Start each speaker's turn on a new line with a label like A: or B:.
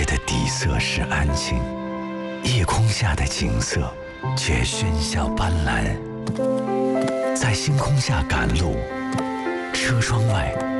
A: 的底色是安静，夜空下的景色却喧嚣斑斓。在星空下赶路，车窗外